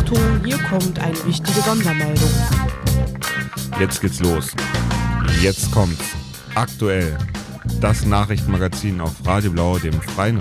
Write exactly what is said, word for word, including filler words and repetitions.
Achtung, hier kommt eine wichtige Sondermeldung. Jetzt geht's los. Jetzt kommt's. Aktuell. Das Nachrichtenmagazin auf Radio Blau, dem freien